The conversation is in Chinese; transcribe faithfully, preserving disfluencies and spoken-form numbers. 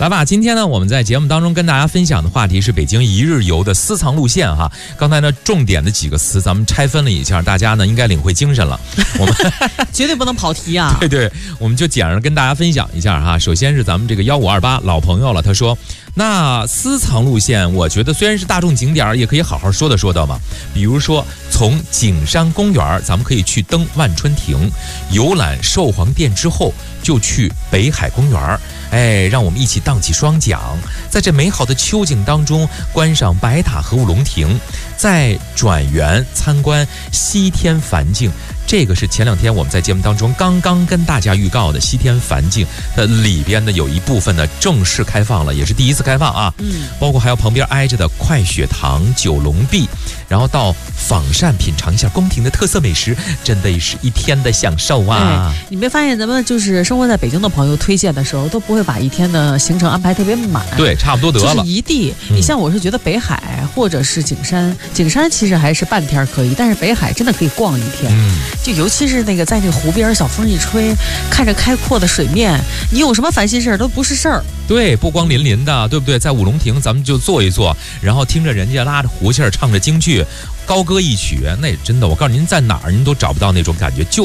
来吧，今天呢，我们在节目当中跟大家分享的话题是北京一日游的私藏路线哈。刚才呢，重点的几个词咱们拆分了一下，大家呢应该领会精神了。我们绝对不能跑题啊！ 对对，我们就简单跟大家分享一下哈。首先是咱们这个幺五二八老朋友了，他说，那私藏路线，我觉得虽然是大众景点，也可以好好说的说的嘛。比如说，从景山公园，咱们可以去登万春亭，游览寿皇殿之后，就去北海公园。哎，让我们一起荡起双桨，在这美好的秋景当中观赏白塔和五龙亭，再转园参观西天梵境。这个是前两天我们在节目当中刚刚跟大家预告的西天梵境的里边呢，有一部分呢正式开放了，也是第一次开放啊。嗯，包括还有旁边挨着的快雪堂、九龙壁，然后到仿膳品尝一下宫廷的特色美食，真的是一天的享受啊！ 哎、你没发现咱们就是生活在北京的朋友推荐的时候，都不会把一天的行程安排特别满， 对，差不多得了。 就是一地，你像我是觉得北海或者是景山，景山其实还是半天可以，但是北海真的可以逛一天。嗯，就尤其是那个在那个湖边，小风一吹，看着开阔的水面，你有什么烦心事儿都不是事儿。 对，不光淋淋的，对不对？在五龙亭咱们就坐一坐，然后听着人家拉着胡琴儿唱着京剧，高歌一曲，那真的，我告诉您，在哪儿您都找不到那种感觉。就